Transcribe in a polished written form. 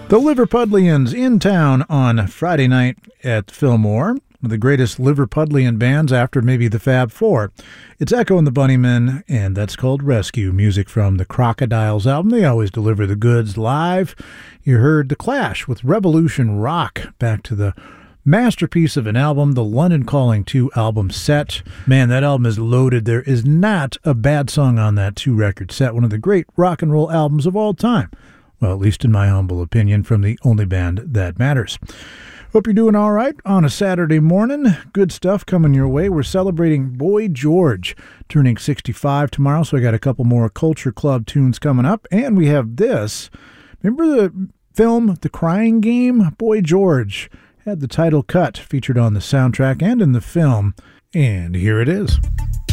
The Liverpudlians in town on Friday night at Fillmore, one of the greatest Liverpudlian bands after maybe the Fab Four. It's Echo and the Bunnymen, and that's called Rescue, music from the Crocodiles album. They always deliver the goods live. You heard The Clash with Revolution Rock, back to the masterpiece of an album, the London Calling 2 album set. Man, that album is loaded. There is not a bad song on that 2-record set. One of the great rock and roll albums of all time. Well, at least in my humble opinion, from the only band that matters. Hope you're doing all right on a Saturday morning. Good stuff coming your way. We're celebrating Boy George, turning 65 tomorrow, so I got a couple more Culture Club tunes coming up. And we have this. Remember the film The Crying Game? Boy George had the title cut featured on the soundtrack and in the film. And here it is.